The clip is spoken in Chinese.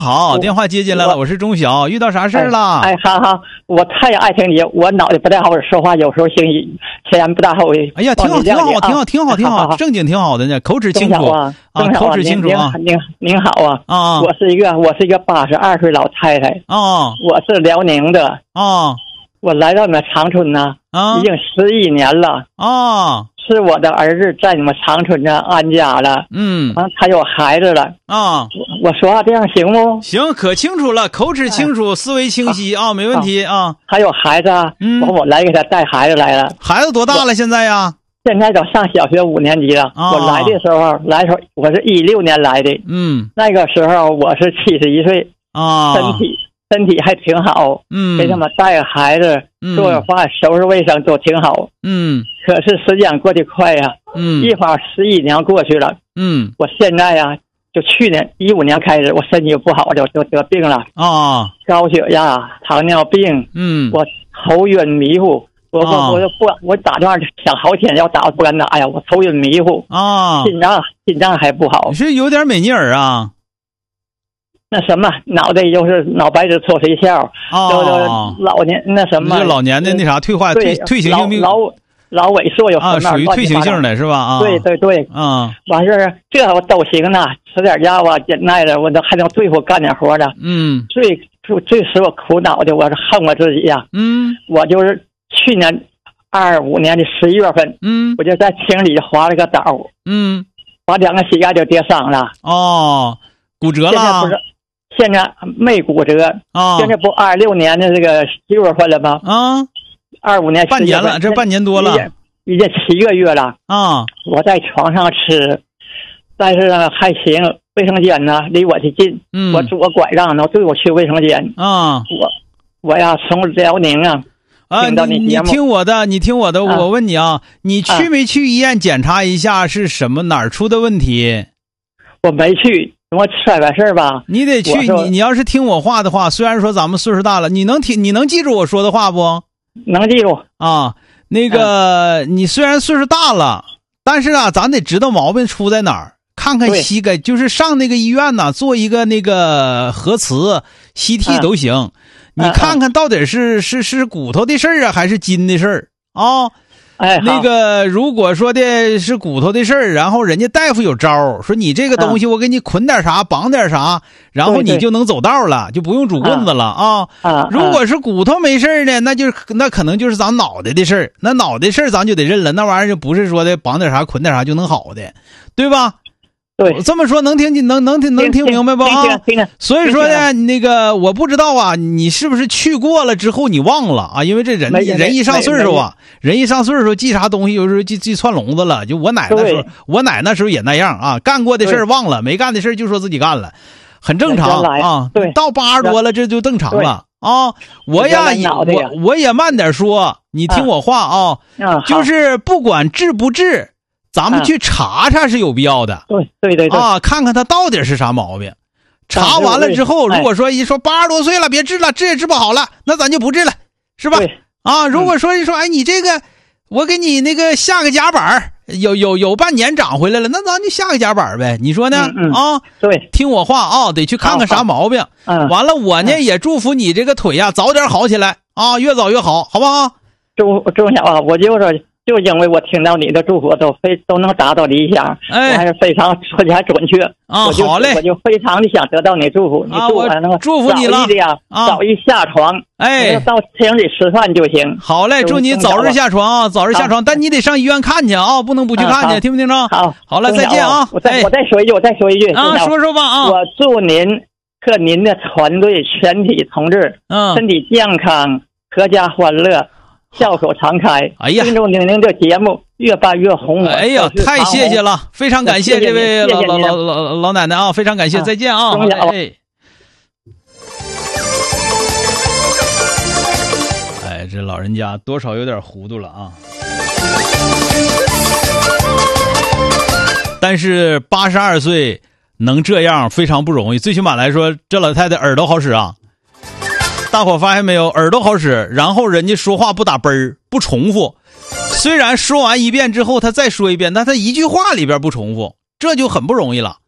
好，电话接进来了，我是钟晓，遇到啥事了？ 哎，好，我太爱听你，我脑袋不太好说话，有时候声音不大好。 哎呀，挺好，正经挺好的呢，口齿清楚啊， 口齿清楚啊。 您好啊，我是一个82岁老太太啊， 我是辽宁的啊， 我来到你们长春呢，已经11年了啊。 是我的儿子在你们长春呢安家了，他有孩子了啊。 我说话这样行不？ 行，可清楚了，口齿清楚，思维清晰啊，没问题啊。 还有孩子我来给他带孩子来了。 孩子多大了现在呀？ 现在都上小学5年级了。我来的时候我是16年来的，那个时候我是71岁啊， 身体还挺好，给他们带个孩子，做个饭，收拾卫生都挺好，可是时间过得快呀，一晃11年过去了，我现在呀，就去年15年开始，我身体不好，就得病了啊，高血压、糖尿病，我头晕迷糊，我打电话想好天要打，不敢打，哎呀，我头晕迷糊啊，心脏还不好， 你是有点美尼尔啊。 那什么，脑袋就是脑白质脱垂鞘，老年那什么， 就老年的那啥退化退行性病， 老萎缩有属于退行性的是吧？啊， 对，完事儿这我都行呢，吃点药啊，忍耐着，我都还能对付干点活的。最使我苦恼的，我是恨我自己呀。我就是去年25年的11月份，我就在青里滑了个倒，把2个膝盖就跌伤了。哦， 骨折了。 现在没骨折啊！现在不26年的这个6月份了吗？啊，25年半年了，这半年多了， 已经7个月了啊！我在床上吃，但是呢还行，卫生间呢离我的近，我拄个拐杖能对我去卫生间啊！我呀从辽宁听到你听我的，我问你啊，你去没去医院检查一下是什么哪儿出的问题？ 我没去。我摔完事儿吧， 你得去。你要是听我话的话，虽然说咱们岁数大了，你能记住我说的话不？ 能记住啊。那个你虽然岁数大了，但是咱得知道毛病出在哪儿，看看膝盖，就是上那个医院做一个那个核磁 CT 都行，你看看到底是骨头的事儿啊，还是筋的事儿啊？那个如果说的是骨头的事儿，然后人家大夫有招，说你这个东西我给你捆点啥，绑点啥，然后你就能走道了，就不用拄棍子了啊。如果是骨头没事呢，那可能就是咱脑袋的事儿，那脑袋事儿咱就得认了，那玩意儿就不是说的绑点啥捆点啥就能好的，对吧？ 对， 我这么说能听明白不啊？所以说呢，那个我不知道啊，你是不是去过了之后你忘了啊？因为这人一上岁数啊，人一上岁数记啥东西有时候记串笼子了。就我奶那时候也那样啊，干过的事忘了，没干的事就说自己干了，很正常啊。 对， 到80多了这就正常了啊。我也慢点说，你听我话啊，就是不管治不治。咱们去查查是有必要的， 对啊，看看他到底是啥毛病。查完了之后，如果说一说80多岁了别治了，治也治不好了，那咱就不治了，是吧？啊，如果说哎你这个我给你那个下个夹板，有半年长回来了，那咱就下个夹板呗，你说呢？啊， 对， 听我话啊，得去看看啥毛病。完了我呢也祝福你这个腿呀早点好起来啊，越早越好，好不好？ 钟晓啊，我就因为我听到你的祝福都能达到理想，我还是非常说的还准确啊。好嘞， 我就非常的想得到你祝福，你祝福你了早一下床，到厅里吃饭就行。 好嘞，祝你早日下床啊，早日下床，但你得上医院看去啊，不能不去看去，听不听着？好了，再见啊！ 我再说一句啊，说吧啊！ 我祝您和您的团队全体同志，身体健康，阖家欢乐。笑口常开， 哎呀， 听众您的节目越办越红。 哎呀，太谢谢了，非常感谢这位老奶奶啊，非常感谢，再见啊！哎，这老人家多少有点糊涂了啊。但是82岁能这样非常不容易，最起码来说，这老太太耳朵好使啊。大伙发现没有，耳朵好使，然后人家说话不打奔儿，不重复，虽然说完一遍之后他再说一遍，但他一句话里边不重复，这就很不容易了。